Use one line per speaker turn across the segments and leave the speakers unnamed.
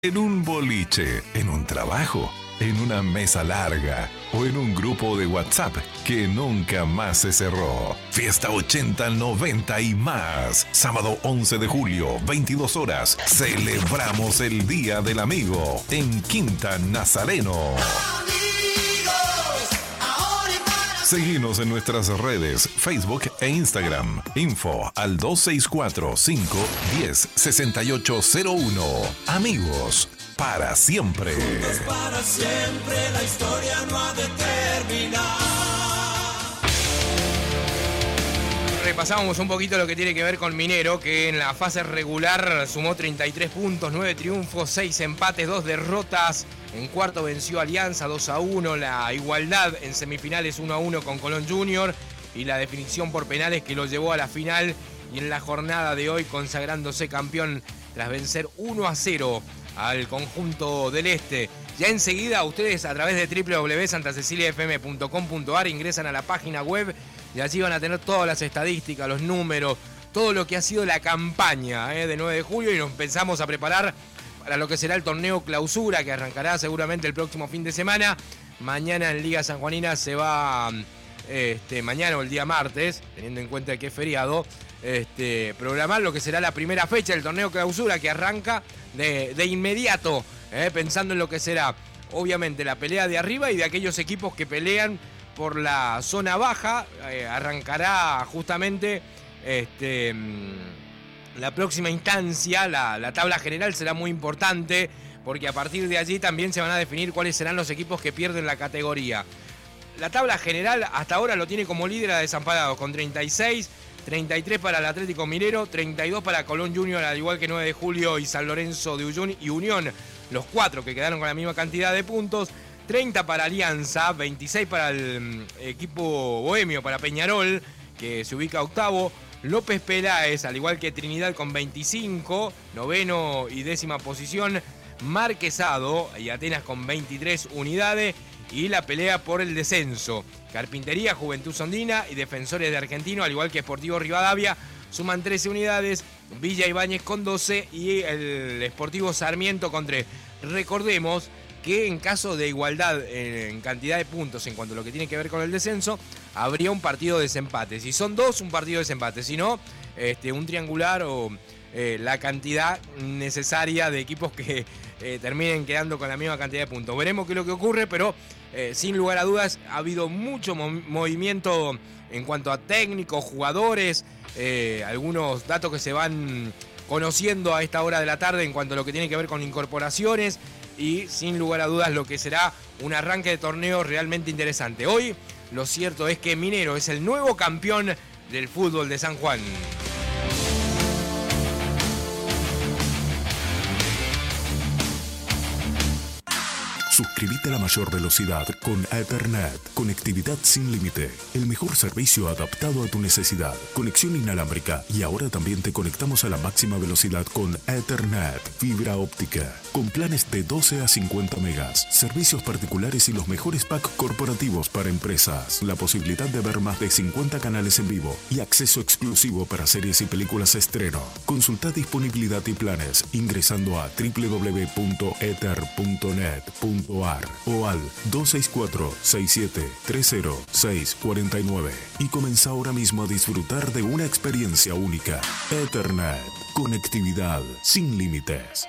En un boliche, en un trabajo, en una mesa larga o en un grupo de WhatsApp que nunca más se cerró. Fiesta 80, 90 y más. Sábado 11 de julio, 22 horas. Celebramos el Día del Amigo en Quinta Nazareno. Seguinos en nuestras redes, Facebook e Instagram. Info al 264-510-6801. Amigos, para siempre.
Juntos para siempre, la historia no ha de terminar.
Repasábamos un poquito lo que tiene que ver con Minero, que en la fase regular sumó 33 puntos, 9 triunfos, 6 empates, 2 derrotas. En cuarto venció Alianza 2-1, la igualdad en semifinales 1-1 con Colón Junior y la definición por penales que lo llevó a la final y en la jornada de hoy consagrándose campeón tras vencer 1-0 al conjunto del Este. Ya enseguida ustedes a través de www.santaceciliafm.com.ar ingresan a la página web y allí van a tener todas las estadísticas, los números, todo lo que ha sido la campaña de 9 de julio y nos empezamos a preparar para lo que será el torneo clausura que arrancará seguramente el próximo fin de semana. Mañana en Liga Sanjuanina se va, mañana o el día martes, teniendo en cuenta que es feriado, programar lo que será la primera fecha del torneo clausura que arranca de inmediato, pensando en lo que será obviamente la pelea de arriba y de aquellos equipos que pelean por la zona baja. Arrancará justamente la próxima instancia, la tabla general será muy importante porque a partir de allí también se van a definir cuáles serán los equipos que pierden la categoría. La tabla general hasta ahora lo tiene como líder a Desamparados con 36, 33 para el Atlético Minero, 32 para Colón Junior, al igual que 9 de julio y San Lorenzo de Uyuni y Unión, los 4 que quedaron con la misma cantidad de puntos, 30 para Alianza, 26 para el equipo bohemio, para Peñarol, que se ubica octavo, López Peláez, al igual que Trinidad con 25, noveno y décima posición, Marquesado y Atenas con 23 unidades y la pelea por el descenso. Carpintería, Juventud Sondina y Defensores de Argentino, al igual que Sportivo Rivadavia, suman 13 unidades, Villa Ibáñez con 12 y el Sportivo Sarmiento con 3. Recordemos que en caso de igualdad en cantidad de puntos en cuanto a lo que tiene que ver con el descenso, habría un partido de desempate. Si son 2, un partido de desempate. Si no, un triangular o la cantidad necesaria de equipos que terminen quedando con la misma cantidad de puntos. Veremos qué es lo que ocurre, pero sin lugar a dudas ha habido mucho movimiento en cuanto a técnicos, jugadores, algunos datos que se van conociendo a esta hora de la tarde en cuanto a lo que tiene que ver con incorporaciones y sin lugar a dudas lo que será un arranque de torneo realmente interesante. Hoy lo cierto es que Minero es el nuevo campeón del fútbol de San Juan.
Suscríbete a la mayor velocidad con Ethernet. Conectividad sin límite. El mejor servicio adaptado a tu necesidad. Conexión inalámbrica. Y ahora también te conectamos a la máxima velocidad con Ethernet. Fibra óptica. Con planes de 12 a 50 megas. Servicios particulares y los mejores packs corporativos para empresas. La posibilidad de ver más de 50 canales en vivo. Y acceso exclusivo para series y películas estreno. Consulta disponibilidad y planes ingresando a www.ether.net.ar o al 264-6730-649 y comienza ahora mismo a disfrutar de una experiencia única. Ethernet, conectividad sin límites.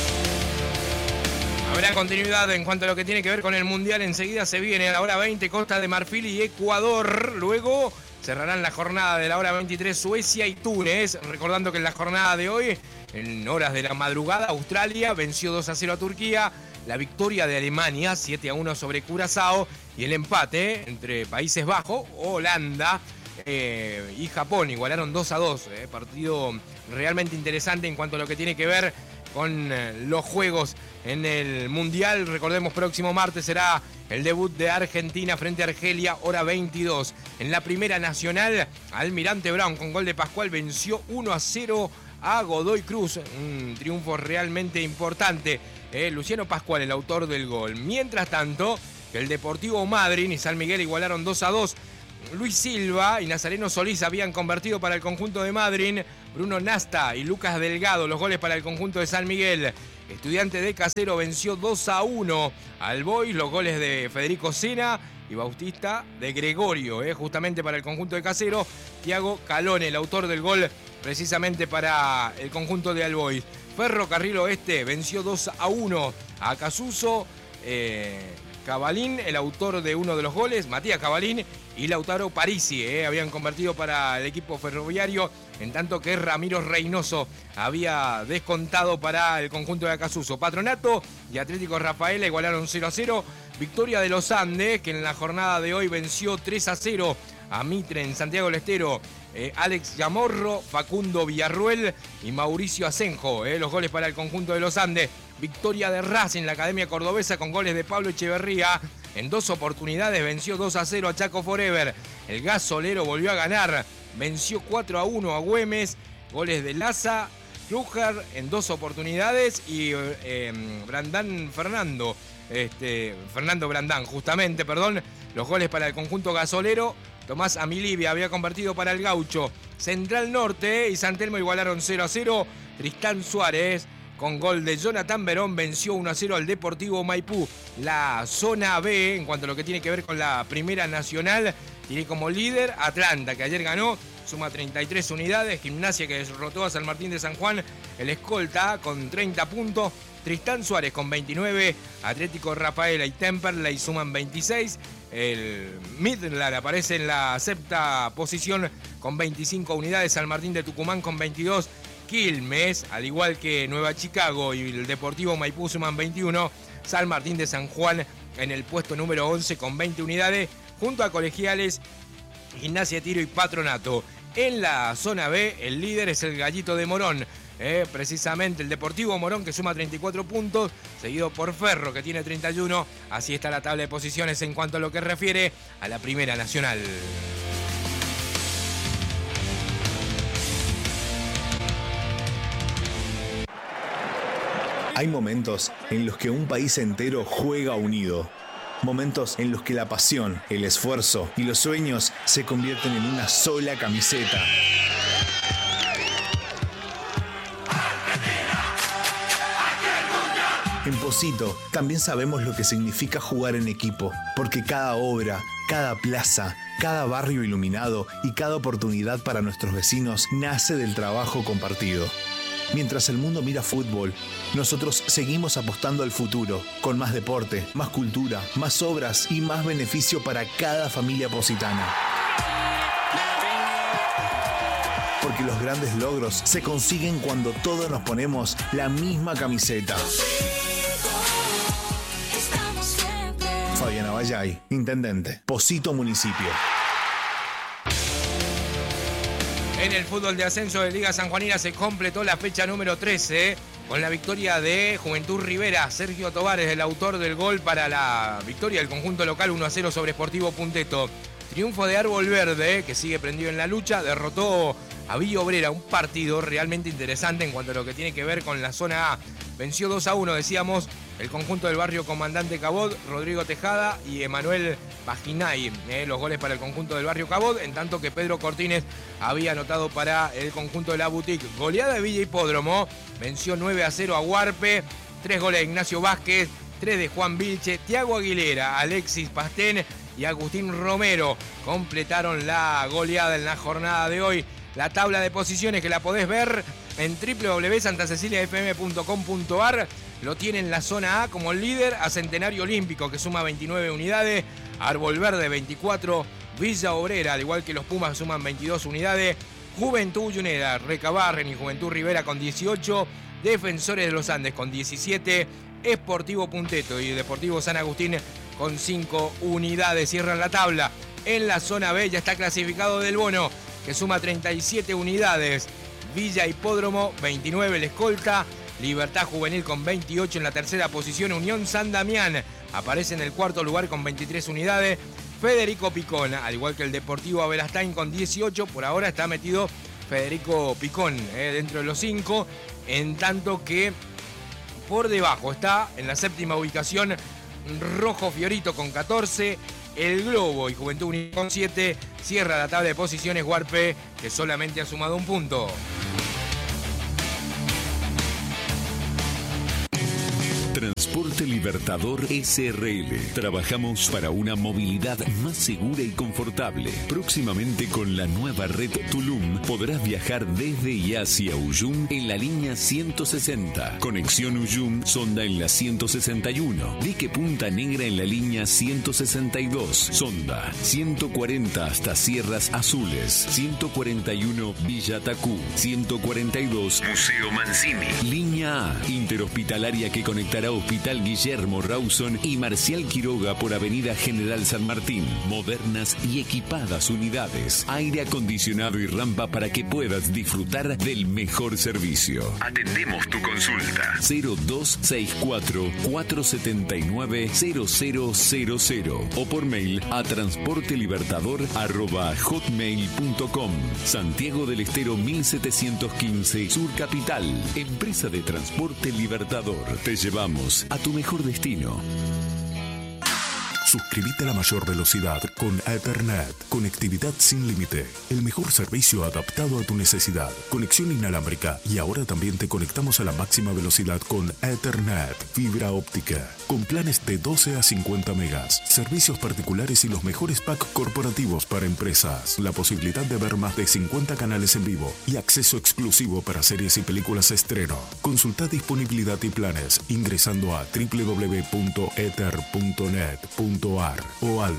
Habrá continuidad en cuanto a lo que tiene que ver con el Mundial. Enseguida se viene a la hora 20 Costa de Marfil y Ecuador. Luego cerrarán la jornada de la hora 23 Suecia y Túnez. Recordando que en la jornada de hoy, en horas de la madrugada, Australia venció 2-0 a Turquía. La victoria de Alemania 7-1 sobre Curazao y el empate entre Países Bajos, Holanda y Japón igualaron 2-2. Partido realmente interesante en cuanto a lo que tiene que ver con los juegos en el Mundial. Recordemos, próximo martes será el debut de Argentina frente a Argelia, hora 22. En la Primera Nacional, Almirante Brown con gol de Pascual venció 1-0 a Godoy Cruz. Un triunfo realmente importante. Luciano Pascual, el autor del gol. Mientras tanto, el Deportivo Madryn y San Miguel igualaron 2-2 Luis Silva y Nazareno Solís habían convertido para el conjunto de Madryn. Bruno Nasta y Lucas Delgado los goles para el conjunto de San Miguel. Estudiante de Casero venció 2-1 al Boys. Los goles de Federico Sena y Bautista de Gregorio, justamente para el conjunto de Casero. Tiago Calone, el autor del gol precisamente para el conjunto de Albois. Ferrocarril Oeste venció 2-1 a Casuso. Cabalín, el autor de uno de los goles, Matías Cabalín y Lautaro Parisi, habían convertido para el equipo ferroviario, en tanto que Ramiro Reynoso había descontado para el conjunto de Acasuso. Patronato y Atlético Rafaela igualaron 0-0. Victoria de los Andes, que en la jornada de hoy venció 3-0 a Mitre en Santiago del Estero. Alex Yamorro, Facundo Villarruel y Mauricio Asenjo, los goles para el conjunto de los Andes. Victoria de Racing, la Academia Cordobesa, con goles de Pablo Echeverría. En 2 oportunidades venció 2-0 a Chaco Forever. El Gasolero volvió a ganar, venció 4-1 a Güemes. Goles de Laza, Kluger en 2 oportunidades y Fernando Brandán, justamente, perdón. Los goles para el conjunto gasolero. Tomás Amilibia había convertido para el Gaucho. Central Norte y San Telmo igualaron 0-0. Tristán Suárez, con gol de Jonathan Verón, venció 1-0 al Deportivo Maipú. La zona B, en cuanto a lo que tiene que ver con la Primera Nacional, tiene como líder Atlanta, que ayer ganó, suma 33 unidades. Gimnasia, que derrotó a San Martín de San Juan, el escolta, con 30 puntos. Tristán Suárez con 29, Atlético Rafaela y Temperley suman 26. El Midland aparece en la 7ª posición con 25 unidades. San Martín de Tucumán con 22. Quilmes, al igual que Nueva Chicago y el Deportivo Maipú, suman 21. San Martín de San Juan en el puesto número 11 con 20 unidades, junto a Colegiales, Gimnasia Tiro y Patronato. En la zona B, el líder es el Gallito de Morón. Precisamente el Deportivo Morón, que suma 34 puntos, seguido por Ferro, que tiene 31. Así está la tabla de posiciones en cuanto a lo que refiere a la Primera Nacional.
Hay momentos en los que un país entero juega unido. Momentos en los que la pasión, el esfuerzo y los sueños se convierten en una sola camiseta. En Pocito también sabemos lo que significa jugar en equipo, porque cada obra, cada plaza, cada barrio iluminado y cada oportunidad para nuestros vecinos nace del trabajo compartido. Mientras el mundo mira fútbol, nosotros seguimos apostando al futuro, con más deporte, más cultura, más obras y más beneficio para cada familia positana. Porque los grandes logros se consiguen cuando todos nos ponemos la misma camiseta. Fabiana Vallay, Intendente, Pocito Municipio.
En el fútbol de ascenso de Liga Sanjuanina se completó la fecha número 13 con la victoria de Juventud Rivera. Sergio Tobar es el autor del gol para la victoria del conjunto local 1-0 sobre Sportivo Punteto. Triunfo de Árbol Verde, que sigue prendido en la lucha, derrotó a Villa Obrera, un partido realmente interesante en cuanto a lo que tiene que ver con la zona A. Venció 2-1, decíamos, el conjunto del barrio Comandante Cabot, Rodrigo Tejada y Emanuel Baginay. Los goles para el conjunto del barrio Cabot, en tanto que Pedro Cortines había anotado para el conjunto de la Boutique. Goleada de Villa Hipódromo, venció 9-0 a Huarpe, 3 goles de Ignacio Vázquez, 3 de Juan Vilche, Tiago Aguilera, Alexis Pastén y Agustín Romero completaron la goleada en la jornada de hoy. La tabla de posiciones, que la podés ver en www.santaceciliafm.com.ar. Lo tiene en la zona A como líder a Centenario Olímpico, que suma 29 unidades. Árbol Verde 24. Villa Obrera, al igual que los Pumas, suman 22 unidades. Juventud Unida, Recabarren y Juventud Rivera con 18. Defensores de los Andes con 17. Sportivo Punteto y Deportivo San Agustín con 5 unidades. Cierran la tabla. En la zona B ya está clasificado Del Bono, que suma 37 unidades. Villa Hipódromo, 29 el escolta. Libertad Juvenil con 28 en la tercera posición. Unión San Damián aparece en el cuarto lugar con 23 unidades. Federico Picón, al igual que el Deportivo Abelastain con 18. Por ahora está metido Federico Picón dentro de los 5. En tanto que por debajo está en la séptima ubicación Rojo Fiorito con 14. el Globo, y Juventud Unida con 7. Cierra la tabla de posiciones Guarpe, que solamente ha sumado un punto.
Transporte Libertador SRL. Trabajamos para una movilidad más segura y confortable. Próximamente con la nueva red Tulum podrás viajar desde y hacia Uyum en la línea 160. Conexión Uyum-Sonda en la 161. Dique Punta Negra en la línea 162. Sonda 140 hasta Sierras Azules. 141 Villa Tacú. 142 Museo Mancini. Línea A interhospitalaria que conectará Hospital Guillermo Rawson y Marcial Quiroga por Avenida General San Martín. Modernas y equipadas unidades. Aire acondicionado y rampa para que puedas disfrutar del mejor servicio. Atendemos tu consulta. 0264-479-0000 o por mail a transportelibertador@hotmail.com. Santiago del Estero 1715 Sur Capital. Empresa de Transporte Libertador. Te llevamos a tu mejor destino. Suscríbete a la mayor velocidad con Ethernet. Conectividad sin límite. El mejor servicio adaptado a tu necesidad. Conexión inalámbrica. Y ahora también te conectamos a la máxima velocidad con Ethernet. Fibra óptica. Con planes de 12 a 50 megas. Servicios particulares y los mejores packs corporativos para empresas. La posibilidad de ver más de 50 canales en vivo. Y acceso exclusivo para series y películas estreno. Consulta disponibilidad y planes ingresando a www.ether.net.ar o al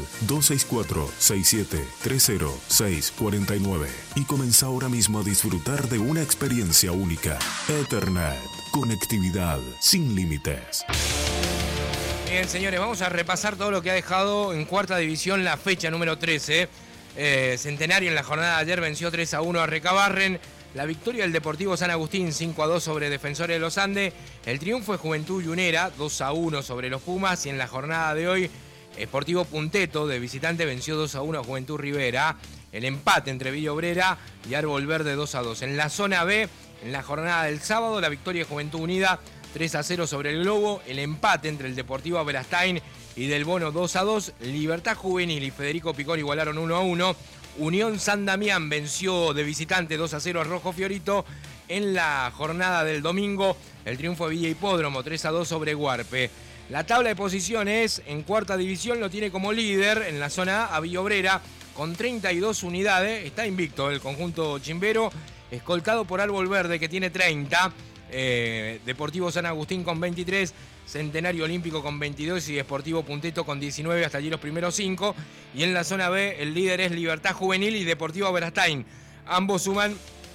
264-6730-649 y comienza ahora mismo a disfrutar de una experiencia única. Ethernet, conectividad sin límites.
Bien, señores, vamos a repasar todo lo que ha dejado en cuarta división la fecha número 13. Centenario en la jornada de ayer venció 3-1 a Recabarren. La victoria del Deportivo San Agustín 5-2 sobre Defensores de los Andes. El triunfo de Juventud Yunera 2-1 sobre los Pumas. Y en la jornada de hoy, Sportivo Punteto de visitante venció 2-1 a Juventud Rivera. El empate entre Villa Obrera y Árbol Verde 2-2. En la zona B, en la jornada del sábado, la victoria de Juventud Unida 3-0 sobre el Globo. El empate entre el Deportivo Aberastain y Del Bono 2-2. Libertad Juvenil y Federico Picón igualaron 1-1. Unión San Damián venció de visitante 2-0 a Rojo Fiorito. En la jornada del domingo, el triunfo de Villa Hipódromo 3-2 sobre Guarpe. La tabla de posiciones en cuarta división lo tiene como líder en la zona A Villa Obrera con 32 unidades. Está invicto el conjunto chimbero, escoltado por Árbol Verde que tiene 30. Deportivo San Agustín con 23. Centenario Olímpico con 22 y Sportivo Punteto con 19, hasta allí los primeros 5. Y en la zona B el líder es Libertad Juvenil y Deportivo Aberastain. Ambos suman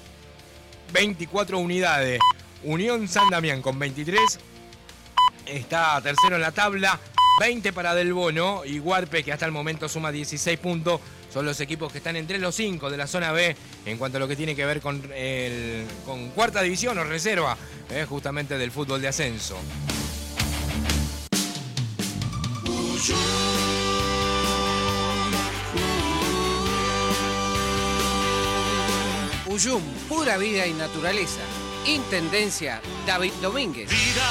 24 unidades. Unión San Damián con 23. Está tercero en la tabla, 20 para Del Bono y Guarpe, que hasta el momento suma 16 puntos. Son los equipos que están entre los 5 de la zona B en cuanto a lo que tiene que ver con cuarta división o reserva, justamente del fútbol de ascenso.
Uyum, pura vida y naturaleza. Intendencia David Domínguez.
Vida